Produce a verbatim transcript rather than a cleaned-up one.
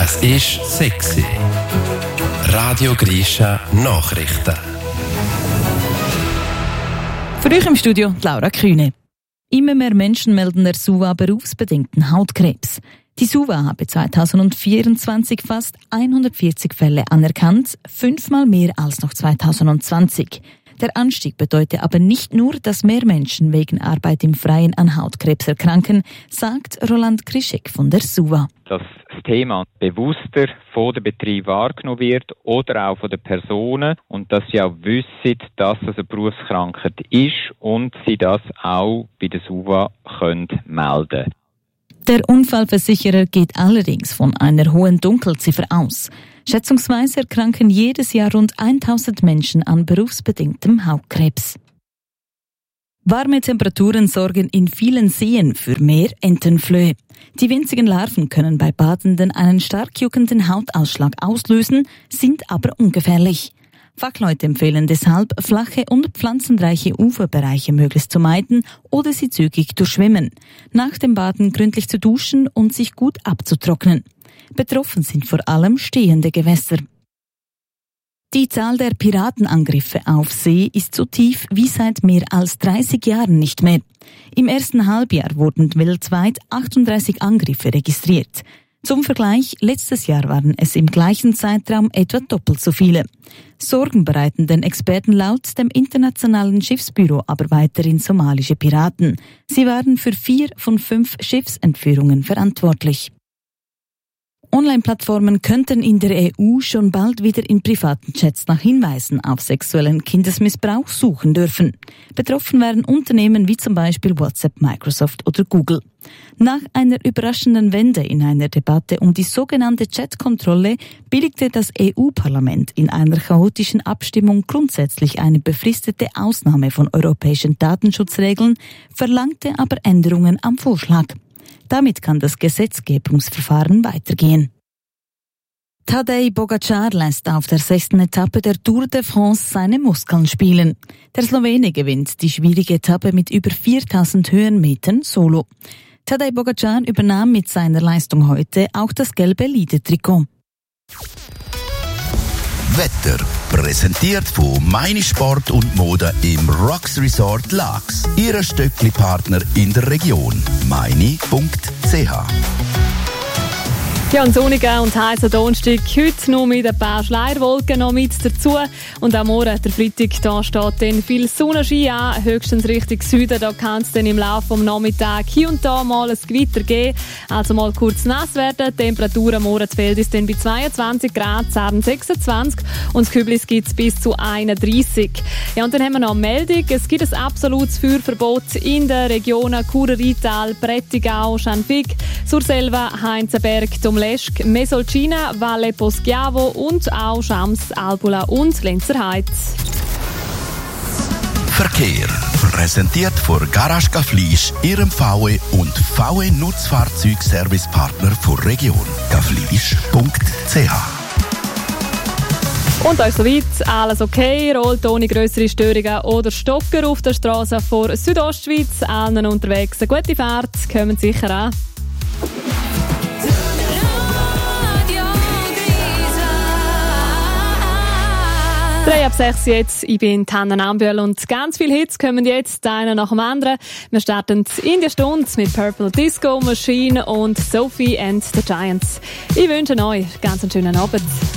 Es ist sexy. Radio Grisha Nachrichten. Für euch im Studio Laura Kühne. Immer mehr Menschen melden der SUVA berufsbedingten Hautkrebs. Die SUVA habe zwanzig vierundzwanzig fast hundertvierzig Fälle anerkannt, fünfmal mehr als noch zwanzig zwanzig. Der Anstieg bedeutet aber nicht nur, dass mehr Menschen wegen Arbeit im Freien an Hautkrebs erkranken, sagt Roland Krischek von der SUVA. Dass das Thema bewusster von den Betrieben wahrgenommen wird oder auch von den Personen und dass sie auch wissen, dass es eine Berufskrankheit ist und sie das auch bei der SUVA können melden. Der Unfallversicherer geht allerdings von einer hohen Dunkelziffer aus. Schätzungsweise erkranken jedes Jahr rund tausend Menschen an berufsbedingtem Hautkrebs. Warme Temperaturen sorgen in vielen Seen für mehr Entenflöhe. Die winzigen Larven können bei Badenden einen stark juckenden Hautausschlag auslösen, sind aber ungefährlich. Fachleute empfehlen deshalb, flache und pflanzenreiche Uferbereiche möglichst zu meiden oder sie zügig durchschwimmen. Nach dem Baden gründlich zu duschen und sich gut abzutrocknen. Betroffen sind vor allem stehende Gewässer. Die Zahl der Piratenangriffe auf See ist so tief wie seit mehr als dreißig Jahren nicht mehr. Im ersten Halbjahr wurden weltweit achtunddreißig Angriffe registriert. Zum Vergleich, letztes Jahr waren es im gleichen Zeitraum etwa doppelt so viele. Sorgen bereiten den Experten laut dem internationalen Schiffsbüro aber weiterhin somalische Piraten. Sie waren für vier von fünf Schiffsentführungen verantwortlich. Online-Plattformen könnten in der E U schon bald wieder in privaten Chats nach Hinweisen auf sexuellen Kindesmissbrauch suchen dürfen. Betroffen wären Unternehmen wie zum Beispiel WhatsApp, Microsoft oder Google. Nach einer überraschenden Wende in einer Debatte um die sogenannte Chat-Kontrolle billigte das E U-Parlament in einer chaotischen Abstimmung grundsätzlich eine befristete Ausnahme von europäischen Datenschutzregeln, verlangte aber Änderungen am Vorschlag. Damit kann das Gesetzgebungsverfahren weitergehen. Tadej Pogačar lässt auf der sechsten Etappe der Tour de France seine Muskeln spielen. Der Slowene gewinnt die schwierige Etappe mit über viertausend Höhenmetern solo. Tadej Pogačar übernahm mit seiner Leistung heute auch das gelbe Leader-Trikot. Wetter präsentiert von Meine Sport und Mode im Rocks Resort Laax. Ihr Stöckli-Partner in der Region. meine punkt c h. Ja, ein sonniger und heißer Donnerstag. Heute nur mit ein paar Schleierwolken noch mit dazu. Und am Morgen, der Freitag, da steht dann viel Sonnenschein an. Höchstens Richtung Süden, da kann es dann im Laufe des Nachmittags hier und da mal ein Gewitter geben. Also mal kurz nass werden. Die Temperatur am Morgen fällt ist dann bei zweiundzwanzig Grad, Zahlen sechsundzwanzig und das Küblis gibt es bis zu einunddreißig. Ja, und dann haben wir noch eine Meldung. Es gibt ein absolutes Feuerverbot in den Regionen Churer-Rheintal, Prättigau, Schanfigg, Surselva, Heinzenberg, Domleschg, Mesolcina, Valle Poschiavo und auch Schams, Albula und Lenzerheide. Verkehr präsentiert von Garage Gaflisch, Ihrem V W und V W Nutzfahrzeugservicepartner der Region. gaflisch punkt c h. Und euch soweit alles okay, rollt ohne grössere Störungen oder Stocker auf der Straße vor Südostschweiz. Allen unterwegs eine gute Fahrt, kommen sicher an. drei ab sechs jetzt, ich bin Hanna Nambühl und ganz viele Hits kommen jetzt, einer nach dem anderen. Wir starten in die Stunde mit Purple Disco Machine und Sophie and the Giants. Ich wünsche euch ganz einen schönen Abend.